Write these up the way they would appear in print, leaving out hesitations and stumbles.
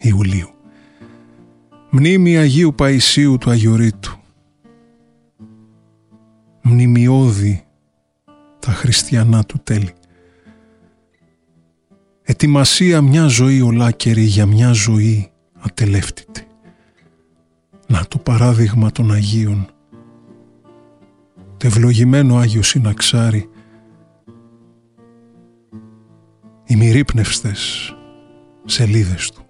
Ιουλίου. Μνήμη Αγίου Παϊσίου του Αγιορείτου. Μνημειώδη τα χριστιανά του τέλη. Ετοιμασία μια ζωή ολάκερη για μια ζωή ατελεύτητη. Να το παράδειγμα των Αγίων. Τευλογημένο Άγιο Συναξάρι, οι μυρίπνευστες σελίδες του,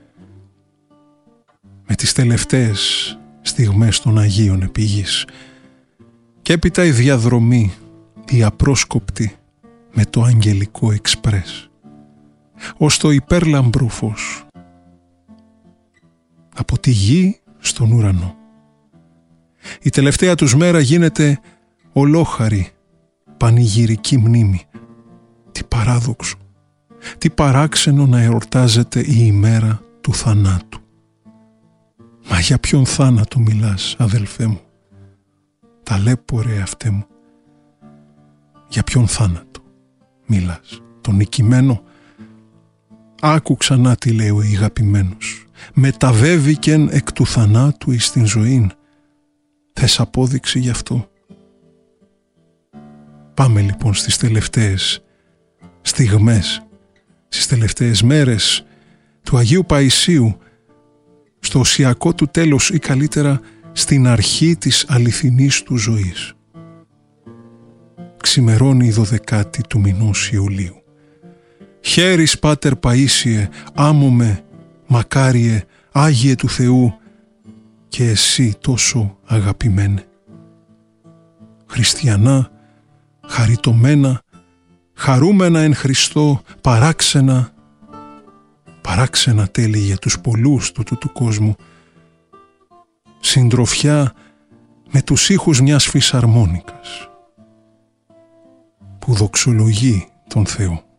με τις τελευταίες στιγμές των Αγίων επί γης, και έπειτα η διαδρομή, η απρόσκοπτη με το αγγελικό εξπρές, ως το υπέρλαμπρο φως, από τη γη στον ουρανό. Η τελευταία τους μέρα γίνεται ολόχαρη πανηγυρική μνήμη. Τι παράδοξο, τι παράξενο να εορτάζεται η ημέρα του θανάτου. Μα για ποιον θάνατο μιλάς, αδελφέ μου? Ταλέπορε αυτέ μου. Για ποιον θάνατο μιλάς? Τον νικημένο? Άκου ξανά τι λέει ο αγαπημένος. Μεταβέβηκεν εκ του θανάτου εις την ζωήν. Θες απόδειξη γι' αυτό? Πάμε λοιπόν στις τελευταίες στιγμές, στις τελευταίες μέρες του Αγίου Παϊσίου, στο οσιακό του τέλος ή καλύτερα στην αρχή της αληθινής του ζωής. Ξημερώνει η 12η του μηνός Ιουλίου. Χαίρεις Πάτερ Παΐσιε, άμωμε, μακάριε, Άγιε του Θεού, και εσύ τόσο αγαπημένε. Χριστιανά, χαριτωμένα, χαρούμενα εν Χριστώ, παράξενα τέλη για τους πολλούς του κόσμου, συντροφιά με τους ήχους μιας φυσαρμόνικας που δοξολογεί τον Θεό.